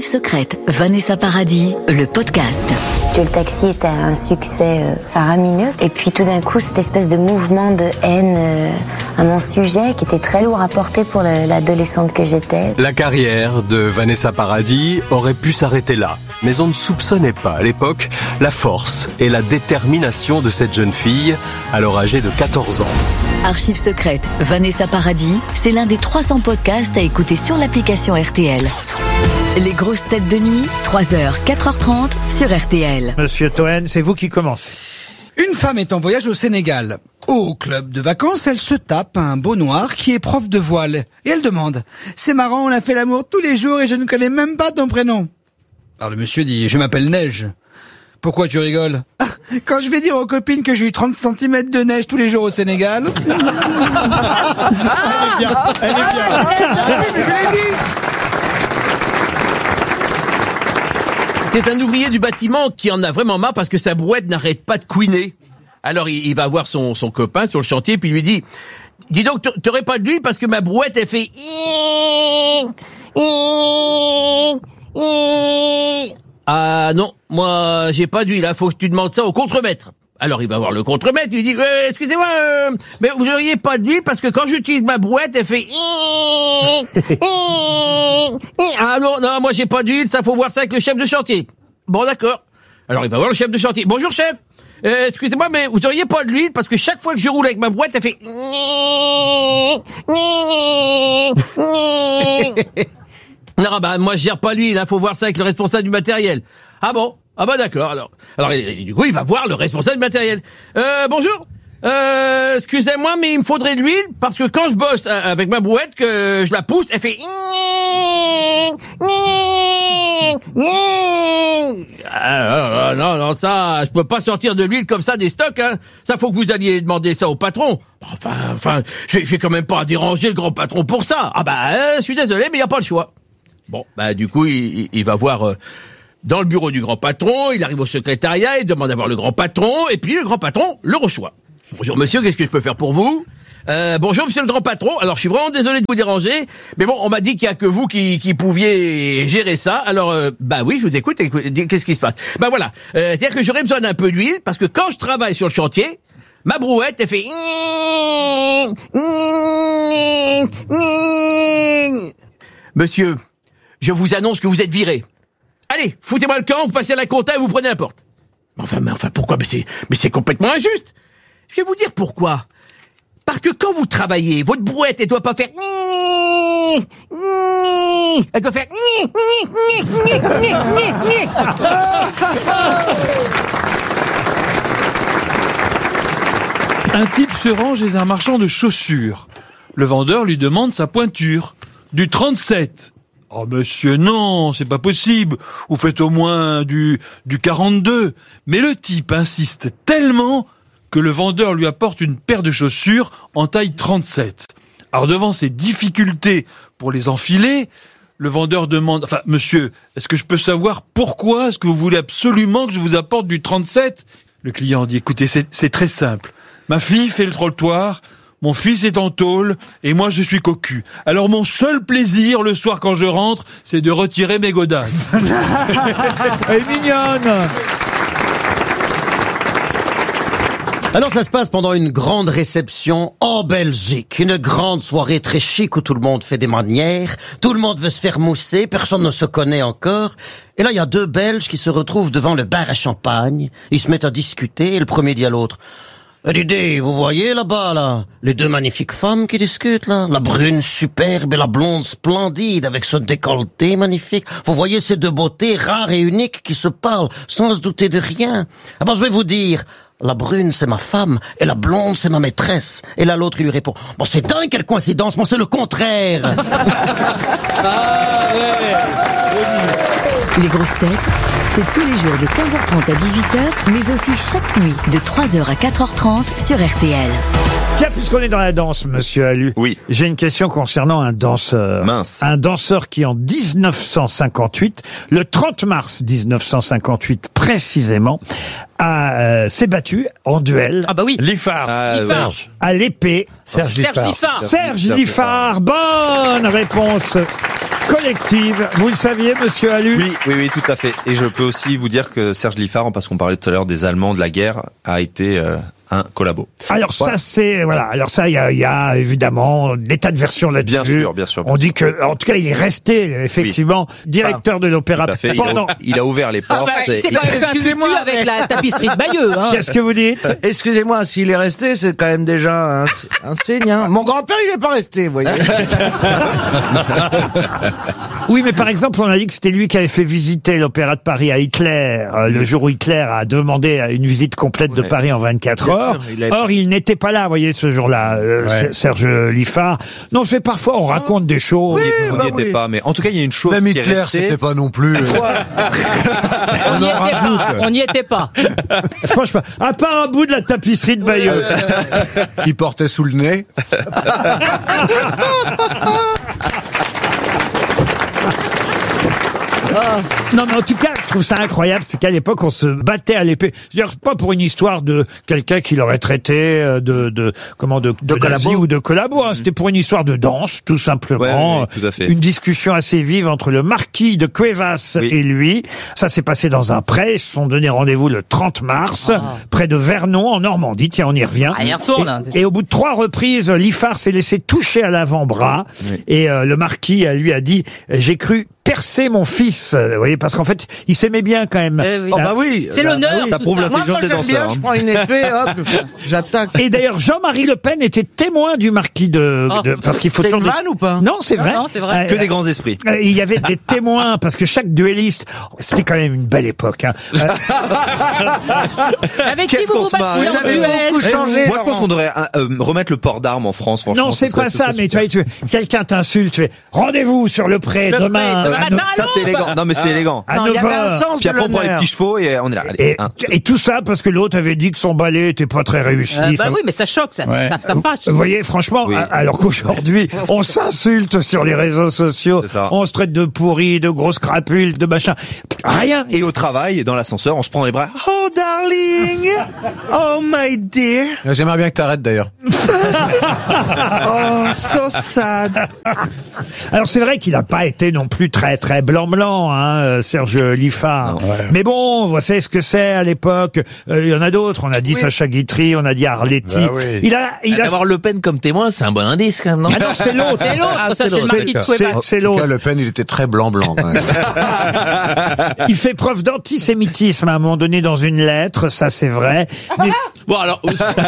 secrète, Vanessa Paradis, le podcast. Le taxi était un succès faramineux. Et puis tout d'un coup, cette espèce de mouvement de haine à mon sujet qui était très lourd à porter pour l'adolescente que j'étais. La carrière de Vanessa Paradis aurait pu s'arrêter là. Mais on ne soupçonnait pas à l'époque la force et la détermination de cette jeune fille, alors âgée de 14 ans. Archives secrètes, Vanessa Paradis, c'est l'un des 300 podcasts à écouter sur l'application RTL. Les grosses têtes de nuit, 3h, 4h30 sur RTL. Monsieur Toen, c'est vous qui commencez. Une femme est en voyage au Sénégal. Au club de vacances, elle se tape un beau noir qui est prof de voile. Et elle demande « C'est marrant, on a fait l'amour tous les jours et je ne connais même pas ton prénom. » Alors le monsieur dit « Je m'appelle Neige. » « Pourquoi tu rigoles ?»« Quand je vais dire aux copines que j'ai eu 30 cm de neige tous les jours au Sénégal. » Elle est bien, elle est bien. Je l'ai dit. C'est un ouvrier du bâtiment qui en a vraiment marre parce que sa brouette n'arrête pas de couiner. Alors il va voir son copain sur le chantier puis il lui dit « Dis donc, t'aurais pas d'huile parce que ma brouette elle fait... » Ah non, moi j'ai pas d'huile, faut que tu demandes ça au contremaître. Alors il va voir le contremaître, il lui dit excusez-moi, mais vous n'auriez pas d'huile parce que quand j'utilise ma brouette, elle fait... Ah non, moi j'ai pas d'huile, ça faut voir ça avec le chef de chantier. Bon d'accord. Alors il va voir le chef de chantier. Bonjour chef, excusez-moi mais vous auriez pas d'huile parce que chaque fois que je roule avec ma brouette, elle fait... Non, bah moi je gère pas l'huile, faut voir ça avec le responsable du matériel. Ah bon? Ah bah d'accord, alors du coup il va voir le responsable du matériel. Bonjour, excusez-moi mais il me faudrait de l'huile parce que quand je bosse avec ma brouette, que je la pousse, elle fait... Non, ça, je peux pas sortir de l'huile comme ça des stocks, hein. Ça faut que vous alliez demander ça au patron. Enfin, je vais quand même pas déranger le grand patron pour ça. Ah bah, je suis désolé mais y a pas le choix. Bon, bah du coup, il va voir dans le bureau du grand patron, il arrive au secrétariat, il demande à voir le grand patron, et puis le grand patron le reçoit. Bonjour monsieur, qu'est-ce que je peux faire pour vous? Bonjour monsieur le grand patron, alors je suis vraiment désolé de vous déranger, mais bon, on m'a dit qu'il y a que vous qui pouviez gérer ça, alors bah oui, je vous écoute, qu'est-ce qui se passe? Bah voilà, c'est-à-dire que j'aurais besoin d'un peu d'huile, parce que quand je travaille sur le chantier, ma brouette, elle fait... Monsieur, je vous annonce que vous êtes viré. Allez, foutez-moi le camp, vous passez à la compta et vous prenez la porte. Enfin, pourquoi? Mais c'est complètement injuste. Je vais vous dire pourquoi. Parce que quand vous travaillez, votre brouette, elle doit pas faire... Elle doit faire... Un type se rend chez un marchand de chaussures. Le vendeur lui demande sa pointure. Du 37. Oh monsieur, non, c'est pas possible. Vous faites au moins du 42. Mais le type insiste tellement que le vendeur lui apporte une paire de chaussures en taille 37. Alors devant ces difficultés pour les enfiler, le vendeur demande, enfin monsieur, est-ce que je peux savoir pourquoi est-ce que vous voulez absolument que je vous apporte du 37? Le client dit, écoutez, c'est très simple. Ma fille fait le trottoir, mon fils est en tôle, et moi je suis cocu. Alors mon seul plaisir le soir quand je rentre, c'est de retirer mes godasses. Elle est mignonne. Alors ça se passe pendant une grande réception en Belgique. Une grande soirée très chic où tout le monde fait des manières, tout le monde veut se faire mousser, personne ne se connaît encore. Et là il y a deux Belges qui se retrouvent devant le bar à champagne. Ils se mettent à discuter et le premier dit à l'autre... Dis, vous voyez là-bas, là, les deux magnifiques femmes qui discutent, là, la brune superbe et la blonde splendide avec ce décolleté magnifique. Vous voyez ces deux beautés rares et uniques qui se parlent sans se douter de rien. Ah ben, je vais vous dire, la brune c'est ma femme et la blonde c'est ma maîtresse. Et là l'autre lui répond, bon c'est dingue quelle coïncidence, moi c'est le contraire. Les grosses têtes, c'est tous les jours de 15h30 à 18h, mais aussi chaque nuit de 3h à 4h30 sur RTL. Tiens, puisqu'on est dans la danse, monsieur Allu, Oui. J'ai une question concernant un danseur. Mince. Un danseur qui, en 1958, le 30 mars 1958 précisément, s'est battu en duel. Ah bah oui. Liffard. Serge. À l'épée. Serge Liffard. Serge Liffard. Bonne réponse collective. Vous le saviez, monsieur Allu? Oui, tout à fait. Et je peux aussi vous dire que Serge Liffard, parce qu'on parlait tout à l'heure des Allemands, de la guerre, a été un collabo. Alors ça, c'est voilà. Alors ça, il y a évidemment des tas de versions là-dessus. Bien sûr. On dit que, en tout cas, il est resté effectivement directeur de l'opéra Tout à fait. pendant. Il a ouvert les portes. C'est quand même un tutu avec la tapisserie de Bayeux. Hein. Qu'est-ce que vous dites? Excusez-moi, s'il est resté, c'est quand même déjà un signe. Hein. Mon grand-père, il est pas resté, vous voyez. Oui, mais par exemple, on a dit que c'était lui qui avait fait visiter l'Opéra de Paris à Hitler, le jour où Hitler a demandé une visite complète de Paris en 24 heures. Or, il n'était pas là, vous voyez, ce jour-là, Serge Liffard. Non, c'est parfois, on raconte des choses. Oui, on n'y était pas, mais en tout cas, il y a une chose Même qui Hitler, est restée. c'était pas non plus. On n'y était pas. Franchement, à part un bout de la tapisserie de Bayeux. Il portait sous le nez. Non, mais en tout cas, je trouve ça incroyable, c'est qu'à l'époque, on se battait à l'épée. C'est-à-dire, pas pour une histoire de quelqu'un qui l'aurait traité de nazi ou de collabo, hein. C'était pour une histoire de danse, tout simplement. Oui, tout à fait. Une discussion assez vive entre le marquis de Cuevas et lui. Ça s'est passé dans un pré. Ils se sont donné rendez-vous le 30 mars, près de Vernon, en Normandie. Tiens, on y revient. Ah, il retourne. Et au bout de 3 reprises, Liffard s'est laissé toucher à l'avant-bras. Oui. Et le marquis lui a dit, j'ai cru percer mon fils, vous voyez, parce qu'en fait, il s'aimait bien quand même. Oui. Oh bah oui. C'est l'honneur. Ça prouve l'intelligence des danseurs. Je prends une épée, hop, j'attaque. Et d'ailleurs, Jean-Marie Le Pen était témoin du marquis parce qu'il faut c'est toujours. une vanne ou pas? Non, c'est vrai. Non, c'est vrai. Que des grands esprits. Il y avait des témoins parce que chaque duelliste, c'était quand même une belle époque. Hein. Avec qui vous se marre. battez Vous avez beaucoup changé. Moi, je pense qu'on devrait remettre le port d'armes en France. Franchement, Non, c'est pas ça, mais tu vois, quelqu'un t'insulte, tu fais rendez-vous sur le pré demain. Ça, c'est élégant. Non, mais c'est élégant. À Non, il y 9 avait un heures. sens Puis de après, on prend les l'honneur. petits chevaux et on est là. Allez, Et tout ça parce que l'autre avait dit que son ballet était pas très réussi. Bah oui, mais ça choque, ça fâche. Vous voyez, franchement, Oui. alors qu'aujourd'hui, on s'insulte sur les réseaux sociaux, C'est ça. on se traite de pourris, de grosses crapules, de machin. Rien. Et au travail, dans l'ascenseur, on se prend dans les bras. Oh, darling. Oh, my dear. J'aimerais bien que t'arrêtes d'ailleurs. Oh, so sad. Alors c'est vrai qu'il n'a pas été non plus très très blanc, hein, Serge Liffard. Mais bon, vous savez ce que c'est à l'époque. Il y en a d'autres. On a dit Sacha Guitry, on a dit Arletty. Bah oui. Il a. Avoir Le Pen comme témoin, c'est un bon indice quand même, non? Ah non, c'est l'autre. C'est l'autre, Ah, ça c'est c'est le l'autre. marquis de C'est Cuevas. c'est En tout cas, l'autre. Le Pen, il était très blanc quand même. Il fait preuve d'antisémitisme à un moment donné dans une lettre, ça c'est vrai. Mais- Bon, alors,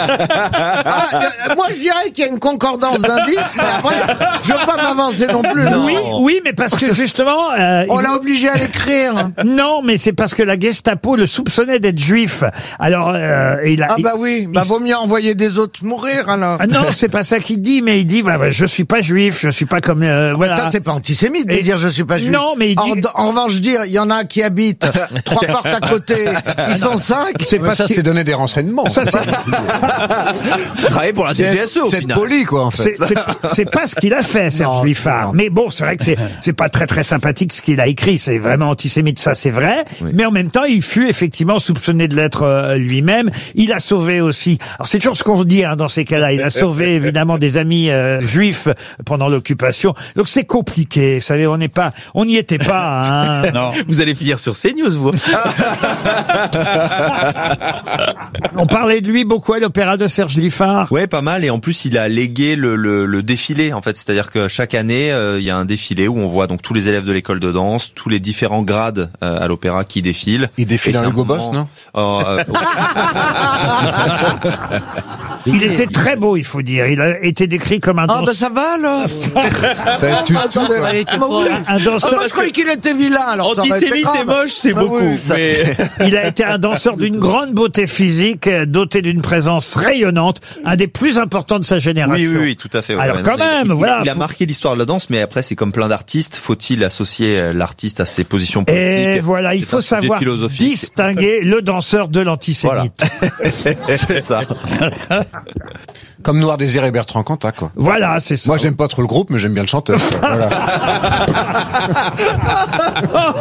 Moi, je dirais qu'il y a une concordance d'indices, mais après, je veux pas m'avancer non plus. oui, mais parce que justement, On l'a obligé à l'écrire. non, mais c'est parce que la Gestapo le soupçonnait d'être juif. Alors, il a. Ah bah oui, bah vaut mieux envoyer des autres mourir alors. Ah non, c'est pas ça qu'il dit, mais il dit, je suis pas juif, je suis pas comme, voilà. Ça, c'est pas antisémite de Et- dire je suis pas juif. Non, mais il dit- En revanche, dire, il y en a qui habitent 3 portes à côté, ils sont 5. C'est pas Ça, ce c'est donner des renseignements. Ça, Je travaille pour la CGSE au C'est final. poli, quoi, en fait. c'est pas ce qu'il a fait, Serge Non, Liffard. non. Mais bon, c'est vrai que c'est pas très très sympathique ce qu'il a écrit. C'est vraiment antisémite, ça c'est vrai. Oui. Mais en même temps, il fut effectivement soupçonné de l'être lui-même. Il a sauvé aussi. Alors c'est toujours ce qu'on se dit dans ces cas-là. Il a sauvé évidemment des amis juifs pendant l'occupation. Donc c'est compliqué. Vous savez, on n'y était pas. Hein. non. Vous allez finir sur CNews, vous. On parlait de lui beaucoup à l'opéra de Serge Liffard. Ouais, pas mal. Et en plus, il a légué le défilé, en fait. C'est-à-dire que chaque année, il y a un défilé où on voit donc tous les élèves de l'école de danse, tous les différents grades à l'opéra qui défilent. Il défile Et un c'est Hugo moment- Boss, non Il était très beau, il faut dire. Il a été décrit comme un Ah bah danseur. ça va alors. Ça astuce tout, quoi. Ouais, t'es Ah, bah oui. pas- Un danseur. Moi je croyais qu'il était vilain alors. ça aurait été Antisémite grave. et moche, c'est Ah beaucoup. oui. Mais... Il a été un danseur d'une grande beauté physique, doté d'une présence rayonnante, un des plus importants de sa génération. Oui, tout à fait. ouais. Alors Ouais, quand non, même, il, voilà. Il a marqué l'histoire de la danse, mais après, c'est comme plein d'artistes. Faut-il associer l'artiste à ses positions politiques? Et voilà, il C'est faut un sujet savoir philosophique. distinguer le danseur de l'antisémite. C'est ça. Comme Noir Désir et Bertrand Cantat, quoi. Voilà, c'est ça. Moi, j'aime pas trop le groupe, mais j'aime bien le chanteur. quoi. Voilà.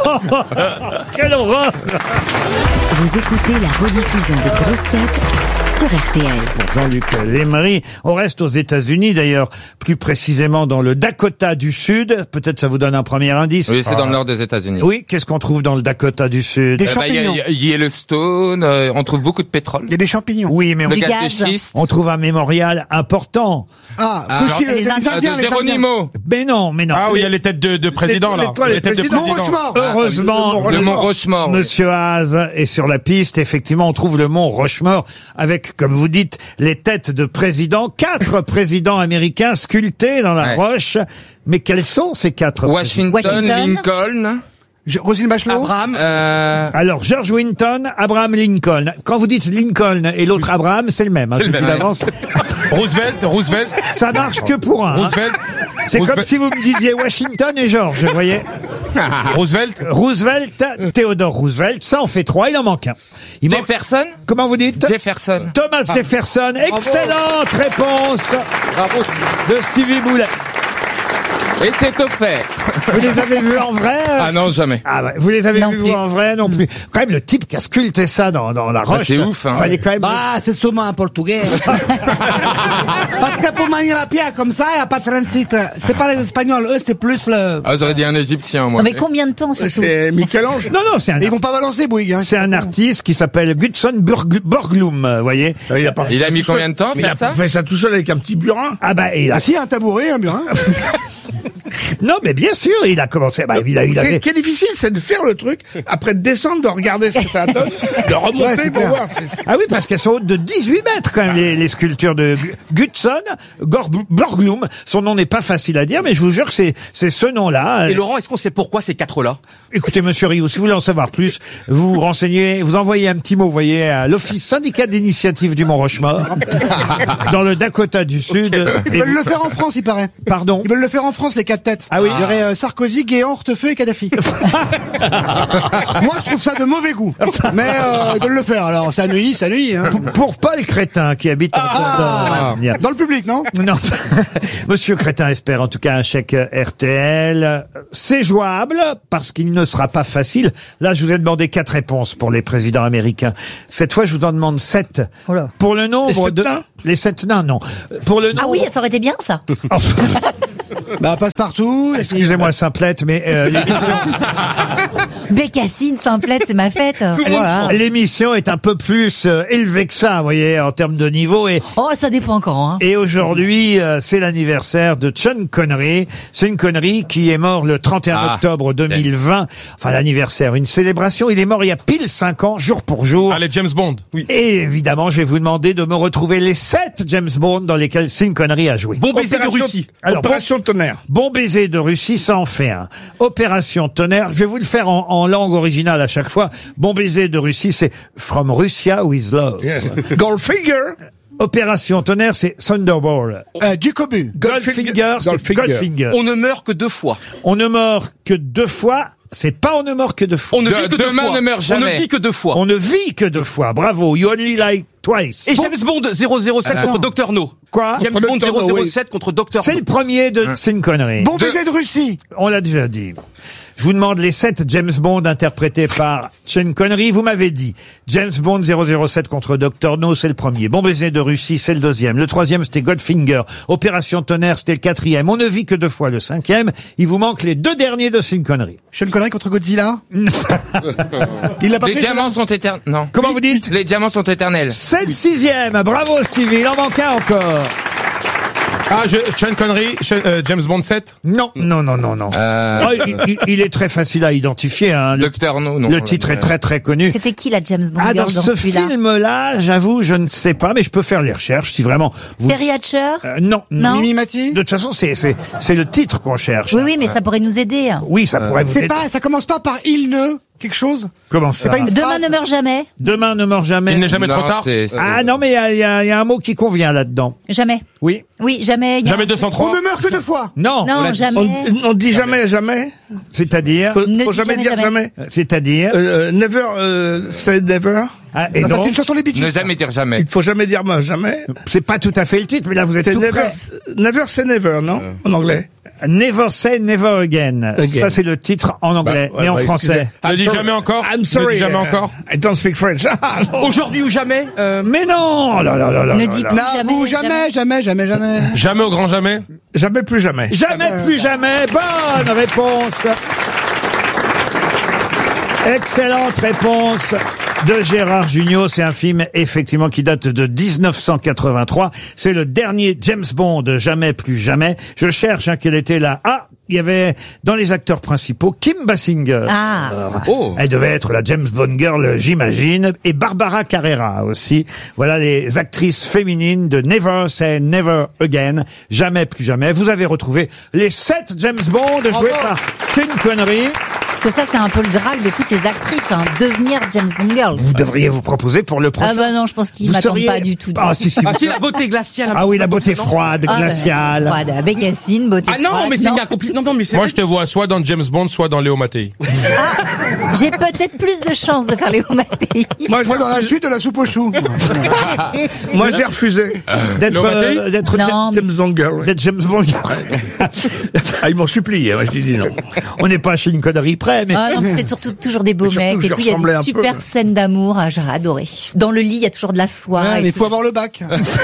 Quelle horreur! Vous écoutez la rediffusion des grosses têtes sur RTL. Pour Jean-Luc Lémery, on reste aux États-Unis, d'ailleurs, plus précisément dans le Dakota du Sud. Peut-être ça vous donne un premier indice. Oui, c'est dans le nord des États-Unis. Oui, qu'est-ce qu'on trouve dans le Dakota du Sud? Des champignons. Il y a Yellowstone, on trouve beaucoup de pétrole. Il y a des champignons. Oui, mais Le Du gaz gaz. de schiste. on trouve un mémorial important. Les Indiens, de les Geronimo. Mais non. Ah oui, il y a les têtes de président, là. Les têtes de président. Heureusement, Le mont Rochemort. Monsieur Haas est sur la piste. Effectivement, on trouve le mont Rochemort avec, comme vous dites, les têtes de présidents. 4 présidents américains sculptés dans la Ouais. roche. Mais quels sont ces 4 Washington, Lincoln, Roselyne Bachelot. Abraham. Alors, George Winton, Abraham Lincoln. Quand vous dites Lincoln et l'autre Abraham, c'est le même. C'est le je vous même. l'avance. Roosevelt. Ça marche que pour un. hein. Roosevelt. C'est comme si vous me disiez Washington et George, vous voyez. Roosevelt. Roosevelt, Theodore Roosevelt, ça en fait 3, il en manque un. Il manque... Jefferson. Comment vous dites? Jefferson. Thomas Jefferson, excellente réponse Bravo. de Stevie Boulet. Et c'est au fait. Vous les avez vus en vrai? Ah non, jamais. Ah ouais, vous les avez Non vus plus. vous, en vrai non plus. Quand même, le type qui a sculpté ça dans la roche. c'est ouf, hein. Fallait quand même... Bah, c'est sûrement un portugais. Parce que pour manier la pierre comme ça, il n'y a pas de transit. C'est pas les Espagnols, eux, c'est plus le... Ah, j'aurais dit un Égyptien, moi. Non, mais combien de temps, surtout? C'est Michel-Ange. Non, c'est un... Ils vont pas balancer Bouygues. Hein. C'est un artiste qui s'appelle Gutzon Borglum, vous voyez. Il a mis combien de temps à faire ça? fait ça tout seul avec un petit burin. Ah bah, il a... Ah si, un tabouret, un burin. Non, mais bien sûr, il a commencé... Bah, il avait... Ce qui est difficile, c'est de faire le truc, après de descendre, de regarder ce que ça donne, de remonter pour voir. Ah oui, parce qu'elles sont hautes de 18 mètres quand même, les sculptures de Gutzon Borglum. Son nom n'est pas facile à dire, mais je vous jure que c'est ce nom-là. Et Laurent, est-ce qu'on sait pourquoi ces 4-là? Écoutez, monsieur Rioux, si vous voulez en savoir plus, vous vous renseignez, vous envoyez un petit mot, vous voyez, à l'Office syndicat d'initiative du Mont-Rochemort, dans le Dakota du Sud. Ils veulent le faire en France, il paraît. Pardon? Ils veulent le faire en France, les 4 têtes. Ah oui? Il y aurait Sarkozy, Guéant, Hortefeux et Kadhafi. Moi, je trouve ça de mauvais goût. Mais ils veulent le faire, alors ça nuit, ça nuit. Hein. Pour Paul Crétin, qui habite en Dordogne. Dans le public, non? Non. Monsieur Crétin espère en tout cas un chèque RTL. C'est jouable parce qu'il ne sera pas facile. Là, je vous ai demandé 4 réponses pour les présidents américains. Cette fois, je vous en demande 7. Oh là. Pour le nombre de... Les 7 nains, non. Pour le nombre... Ah oui, ça aurait été bien, ça. Bah, passe-partout. Excusez-moi, Simplette, mais l'émission... Bécassine, Simplette, c'est ma fête. Voilà. L'émission est un peu plus élevée que ça, vous voyez, en termes de niveau. Et, Oh, ça dépend encore, hein. et aujourd'hui, c'est l'anniversaire de Sean Connery. Sean Connery qui est mort le 31 octobre 2020. Enfin, l'anniversaire, une célébration. Il est mort il y a pile 5 ans, jour pour jour. Allez, James Bond. Oui. Et évidemment, je vais vous demander de me retrouver les 7 James Bond dans lesquels Sean Connery a joué. Bon baiser de Russie. Alors, Opération Tonnerre. Bon baiser de Russie, ça en fait un. Opération Tonnerre, je vais vous le faire en langue originale à chaque fois. Bon baiser de Russie, c'est From Russia with Love. Goldfinger. Opération Tonnerre, c'est Thunderball. Du cobu. Goldfinger, c'est Goldfinger. On ne meurt que 2 fois. On ne meurt que 2 fois. C'est pas on ne meurt que 2 fois. On ne vit que 2 fois. Demain ne meurt jamais. On ne vit que 2 fois. On ne vit que 2 fois. Bravo. You only like twice. Et James Bond 007 contre Dr No. Quoi? James Bond 007 contre Dr C'est No. le premier de Sean Connery. Bon baiser de Russie. On l'a déjà dit. Je vous demande les 7 James Bond interprétés par Sean Connery. Vous m'avez dit James Bond 007 contre Dr No, c'est le premier. Bon baiser de Russie, c'est le deuxième. Le troisième, c'était Goldfinger. Opération Tonnerre, c'était le quatrième. On ne vit que 2 fois le cinquième. Il vous manque les 2 derniers de Sean Connery. Sean Connery contre Godzilla. Il l'a pas Les fait, diamants sont éternels. Non. Comment vous dites? Les diamants sont éternels. C'est le 6e. Bravo Stevie. Il en manque un encore. Ah, Sean Connery, James Bond 7. Non. Oh, il est très facile à identifier. Hein. Docteur No, non. Le titre est très très connu. C'était qui la James Bond Ah, dans girl dans ce celui-là? film-là, j'avoue, je ne sais pas, mais je peux faire les recherches si vraiment vous... Terry Hatcher? Non. Non. Mimi Mati. De toute façon, c'est le titre qu'on cherche. Oui, mais ça pourrait nous aider. Hein. Oui, ça pourrait vous C'est aider. pas, ça commence pas par il ne quelque chose. Comment ça? C'est pas une Demain phrase. ne meurt jamais. Demain ne meurt jamais. Il n'est jamais trop tard. Ah non, mais il y a un mot qui convient là-dedans. Jamais. Oui. Oui, jamais. Jamais On 203. ne meurt que 2 fois. Non. Non, jamais. On dit jamais, jamais. C'est-à-dire. Ne Faut dis jamais dire jamais. C'est-à-dire. Never, say never. Ah, et Ça, c'est donc, une chanson des Bee Gees. Ne jamais dire jamais. Il faut jamais dire jamais. c'est pas tout à fait le titre, mais là vous êtes C'est tout never, près. never, c'est never, non? En anglais. Never Say Never Again. Ça, c'est le titre en anglais, mais en français. Ne dis jamais encore. I'm sorry. Ne dis jamais encore. I don't speak French. Aujourd'hui ou jamais. Mais non. Ne dis plus jamais. Jamais. Jamais au grand jamais. Jamais plus jamais. Jamais plus jamais. Bonne réponse. Excellente réponse de Gérard Jugnot. C'est un film, effectivement, qui date de 1983. C'est le dernier James Bond, Jamais plus jamais. Je cherche quelle était là. Il y avait dans les acteurs principaux Kim Basinger. Elle devait être la James Bond girl, j'imagine, et Barbara Carrera aussi. Voilà les actrices féminines de Never Say Never Again, Jamais plus jamais. Vous avez retrouvé les 7 James Bond joués par Sean Connery. Parce que ça, c'est un peu le graal de toutes les actrices, devenir James Bond girl. Vous devriez vous proposer pour le prochain. Ah bah non, je pense qu'ils m'attendent pas du tout. Ah si, la beauté glaciale. Ah oui, la beauté froide, glaciale. Froide, Bécassine, beauté froide. Ah non, mais c'est bien compliqué. Non, mais c'est. Moi, je te vois soit dans James Bond, soit dans Léo Mattei. J'ai peut-être plus de chances de faire Léo Mattei. Moi, je vois dans la suite de la soupe aux choux. Moi, j'ai refusé d'être James Bond girl. D'être James Bond girl. Ils m'ont supplié. Moi, je dis non. On n'est pas chez une connerie près, mais. Ah non, mais c'est surtout toujours des beaux mecs. Et puis, il y a des super scènes d'amour. J'ai adoré. Dans le lit, il y a toujours de la soie. Ouais, mais il faut avoir le bac.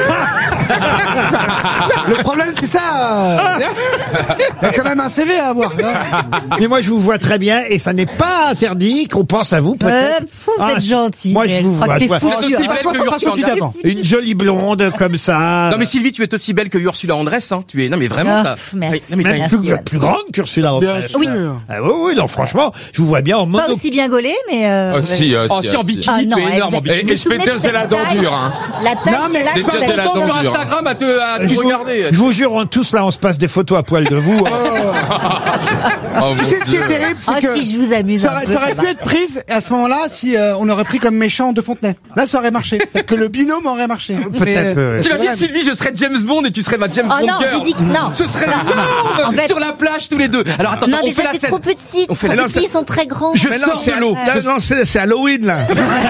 Le problème, c'est ça. Il y a quand même un CV à avoir. Mais moi, je vous vois très bien et ça n'est pas interdit qu'on pense à vous, peut-être. Vous êtes gentil. Moi, je vous vois. Une jolie blonde comme ça. Non, mais Sylvie, tu es aussi belle que Ursula Andress, Tu es, non, mais vraiment, merci. Même plus grande qu'Ursula Andress. Oui. Oui, non, franchement, je vous vois bien en mono. Pas aussi bien gaulée, mais si, en bikini, tu es énorme en bikini. Et Spéter, c'est la dent dure, La taille, non, mais c'est la dent sur dure. Instagram à te regarder. Je vous jure, tous là, on se passe des photos à poil de vous. Tu sais ce qui est terrible, c'est que si je vous amuse t'aurais pu être prise à ce moment-là si on aurait pris comme méchant De Fontenay. Là, ça aurait marché. Que le binôme aurait marché. Peut-être. T'imagines, Sylvie, je serais James Bond et tu serais ma James Bond non, girl. j'ai dit que non. Ce serait sur la plage tous les deux. Alors attends, non, on fait déjà, la t'es trop petit. On fait la Ils sont très grands. Je sors de l'eau. Non, c'est Halloween, là.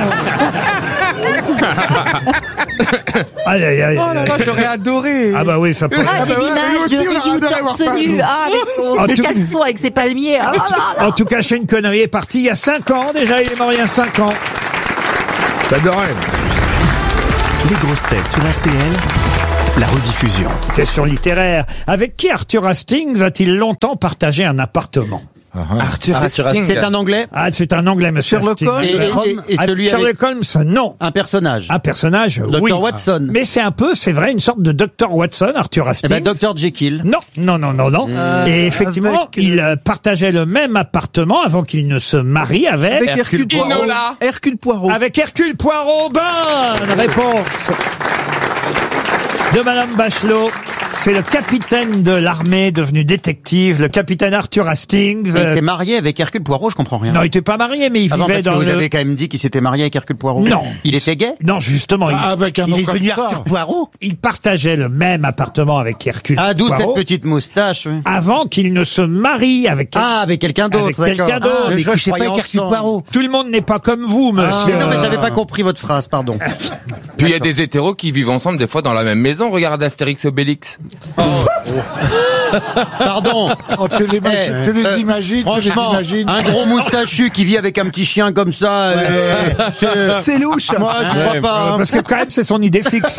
Aïe, aïe, aïe. Oh là là, j'aurais adoré. Ah bah oui, ça peut. Ah, j'ai l'image de Ryu torse nu. Avec son caleçon, avec ses palmiers. En tout cas, Sean Connery est parti il y a 5 ans. Déjà, il est mort il y a 5 ans. J'adorais. Les grosses têtes sur RTL, la rediffusion. Question littéraire. Avec qui Arthur Hastings a-t-il longtemps partagé un appartement? Arthur Hastings. C'est un Anglais? C'est un Anglais, monsieur Sherlock Hastings. Holmes. Et celui Sherlock Holmes, non. Un personnage. Un personnage, oui. Dr. Watson. Mais c'est un peu, c'est vrai, une sorte de Dr. Watson, Arthur Hastings. Dr. Jekyll. Non. Et effectivement, il partageait le même appartement avant qu'il ne se marie avec Hercule Poirot. Hercule Poirot. Avec Hercule Poirot. Bonne réponse de Madame Bachelot. C'est le capitaine de l'armée devenu détective, le capitaine Arthur Hastings. Il s'est marié avec Hercule Poirot, je comprends rien. Non, il était pas marié, mais il vivait dans vous avez quand même dit qu'il s'était marié avec Hercule Poirot. Non. Il était gay? Non, justement. Avec un il est nom venu comme ça. Arthur Poirot. Il partageait le même appartement avec Hercule Poirot. D'où cette petite moustache. Oui. Avant qu'il ne se marie avec avec quelqu'un d'autre. Avec quelqu'un d'autre. Je sais pas avec Hercule Poirot. Tout le monde n'est pas comme vous, monsieur. Non, mais j'avais pas compris votre phrase, pardon. Puis il y a des hétéros qui vivent ensemble des fois dans la même maison. Regarde Astérix Obélix. Pardon. Tu les imagines. Franchement, un gros moustachu qui vit avec un petit chien comme ça. C'est louche. Moi, je crois pas. Parce que quand même, c'est son idée fixe.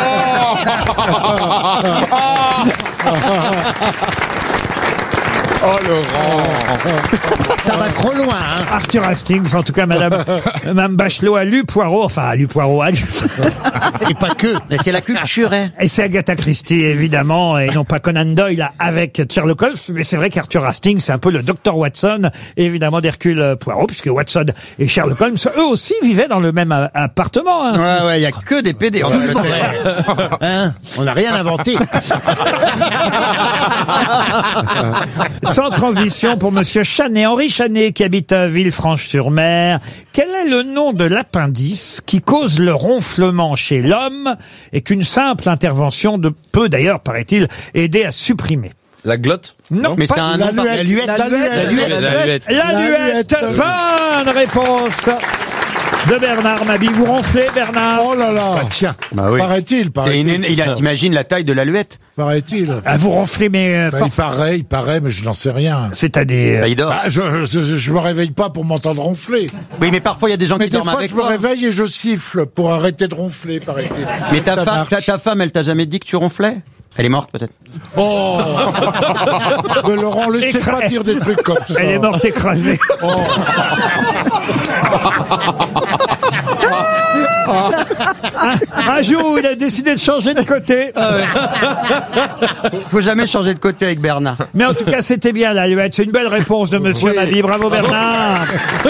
Oh Laurent. Ça va trop loin, hein. Arthur Hastings, en tout cas, Madame Bachelot a lu Poirot, Et pas que. Mais c'est la culture, hein. Et c'est Agatha Christie, évidemment, et non pas Conan Doyle avec Sherlock Holmes, mais c'est vrai qu'Arthur Hastings, c'est un peu le Dr. Watson, évidemment, d'Hercule Poirot, puisque Watson et Sherlock Holmes, eux aussi, vivaient dans le même appartement, hein. Ouais, il y a que des PD. Hein, on n'a rien inventé. Sans transition pour monsieur Chanet, Henri Chanet, qui habite à Villefranche-sur-Mer. Quel est le nom de l'appendice qui cause le ronflement chez l'homme et qu'une simple intervention peut d'ailleurs, paraît-il, aider à supprimer? La glotte? Non, mais c'est un nom. La luette. Bonne réponse de Bernard Mabille. Vous ronflez, Bernard? Oh là là. Tiens. Bah oui. Paraît-il. T'imagines la taille de l'aluette? paraît-il. Ah, vous ronflez, mais... Il paraît, mais je n'en sais rien. C'est-à-dire... il dort. Je me réveille pas pour m'entendre ronfler. Oui, mais parfois il y a des gens qui dorment avec toi. toi. Je me réveille et je siffle pour arrêter de ronfler, paraît-il. Mais ta femme, elle t'a jamais dit que tu ronflais? Elle est morte peut-être. Oh mais Laurent, laissez pas dire des trucs comme ça. Elle est morte écrasée. Oh. Un jour où il a décidé de changer de côté. Faut jamais changer de côté avec Bernard. Mais en tout cas, c'était bien l'Alouette. C'est une belle réponse de Monsieur Mabille. Bravo Bernard.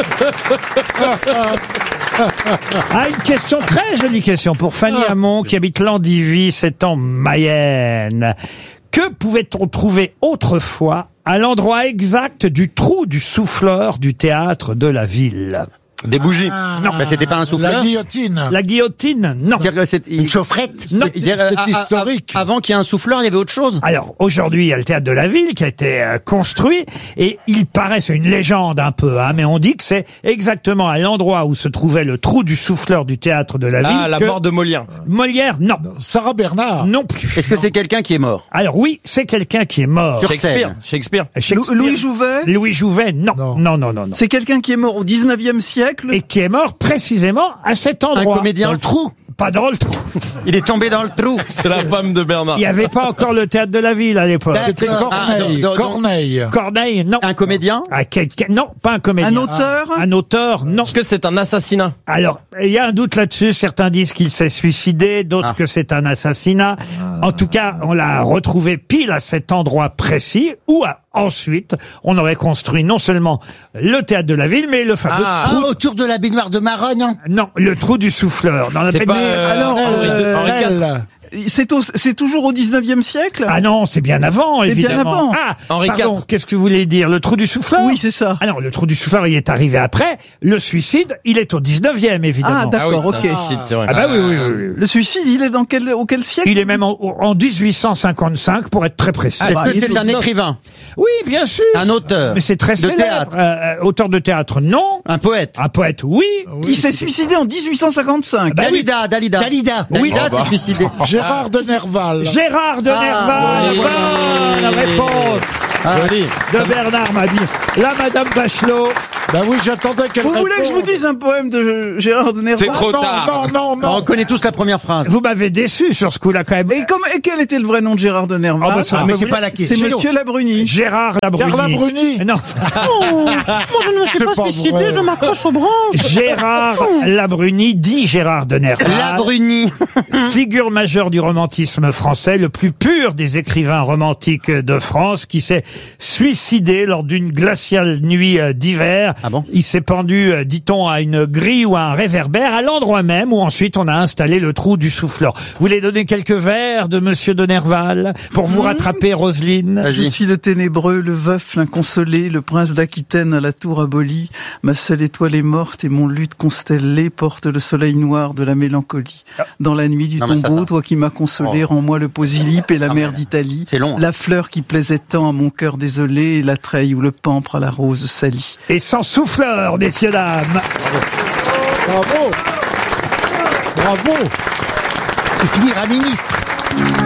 Ah, une question, très jolie question pour Fanny Hamon qui habite Landivy, c'est en Mayenne. Que pouvait-on trouver autrefois à l'endroit exact du trou du souffleur du théâtre de la ville? Des bougies. Non. Bah, c'était pas un souffleur. La guillotine. La guillotine, non. Une chaufferette. Non. C'est historique. Avant qu'il y ait un souffleur, il y avait autre chose. Alors, aujourd'hui, il y a le théâtre de la ville qui a été construit et il paraît, c'est une légende un peu, mais on dit que c'est exactement à l'endroit où se trouvait le trou du souffleur du théâtre de la ville. Ah, la mort de Molière. Molière, non. Sarah Bernard. Non plus. Est-ce que c'est quelqu'un qui est mort? Alors oui, c'est quelqu'un qui est mort. Sur scène. Shakespeare. Louis Jouvet. Louis Jouvet, non. Non. C'est quelqu'un qui est mort au 19e siècle. Et qui est mort précisément à cet endroit. Un comédien. Dans le trou. Pas dans le trou. Il est tombé dans le trou. C'est la femme de Bernard. Il n'y avait pas encore le théâtre de la ville à l'époque. C'était Corneille. Corneille. Corneille, non. Un comédien? Non, pas un comédien. Un auteur? Un auteur, non. Est-ce que c'est un assassinat? Alors, il y a un doute là-dessus. Certains disent qu'il s'est suicidé, d'autres que c'est un assassinat. En tout cas, on l'a retrouvé pile à cet endroit précis où ensuite, on aurait construit non seulement le théâtre de la ville, mais le fameux trou... autour de la baignoire de Marogne. Non, le trou du souffleur. Dans la C'est baignoire... Henri IV. C'est toujours au 19e siècle? Ah non, c'est bien avant, C'est évidemment. bien avant. Ah, Henri pardon, qu'est-ce que vous voulez dire? Le trou du souffleur? Oui, c'est ça. Ah non, le trou du souffleur, il est arrivé après. Le suicide, il est au 19e, évidemment. Ah, d'accord, ok. C'est vrai. Ah bah oui. Le suicide, il est dans auquel siècle? Il est même en 1855, pour être très précis. Est-ce que c'est un écrivain? Oui, bien sûr. Un auteur? Mais c'est très de célèbre. théâtre? Auteur de théâtre, non. Un poète? Un poète, oui. Il s'est suicidé en 1855. Bah oui. Dalida. Oui. Dalida s'est suicidé. Gérard de Nerval. Gérard de Nerval. Bonne réponse de Bernard Mabille. Là, Madame Bachelot. Ben oui, j'attendais qu'elle Vous voulez que je vous réponde. dise un poème de Gérard de Nerval? C'est trop tard. Non. On connaît tous la première phrase. Vous m'avez déçu sur ce coup-là, quand même. Et quel était le vrai nom de Gérard de Nerval? Ah, bah, ça, Mais c'est pas la question. C'est Monsieur Labruni. Gérard Labruni. Carla Bruni. Non. Moi, je ne me suis C'est pas pas suicidé, vrai. je m'accroche aux branches. Gérard Labruni, dit Gérard de Nerval. Labruni. Figure majeure du romantisme français, le plus pur des écrivains romantiques de France, qui s'est suicidé lors d'une glaciale nuit d'hiver. Ah bon? Il s'est pendu, dit-on, à une grille ou à un réverbère, à l'endroit même où ensuite on a installé le trou du souffleur. Vous voulez donner quelques vers de Monsieur de Nerval pour vous rattraper, Roselyne? Je suis le ténébreux, le veuf, l'inconsolé, le prince d'Aquitaine à la tour abolie. Ma seule étoile est morte et mon luth constellé porte le soleil noir de la mélancolie. Dans la nuit du tombeau, toi qui m'as consolé, rends-moi le posilip et la mer d'Italie. C'est long. La fleur qui plaisait tant à mon cœur désolé et la treille ou le pampre à la rose salie. Et sans souffleur, messieurs, dames. Bravo. Tu finiras ministre.